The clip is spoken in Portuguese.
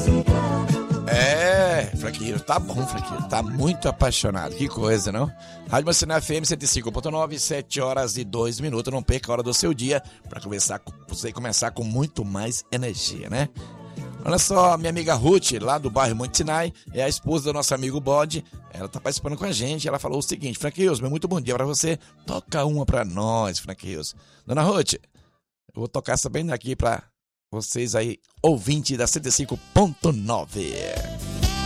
Franqueiro, tá bom, Franqueiro, tá muito apaixonado, que coisa, não? Rádio Maceió FM 105.9, 7h02, não perca a hora do seu dia para você começar com muito mais energia, né? Olha só, minha amiga Ruth, lá do bairro Monte Sinai, é a esposa do nosso amigo Bode, ela tá participando com a gente, ela falou o seguinte: Franqueiro, meu muito bom dia para você, toca uma para nós, Franqueiro. Dona Ruth, eu vou tocar essa bem daqui para vocês aí, ouvinte da 105.9.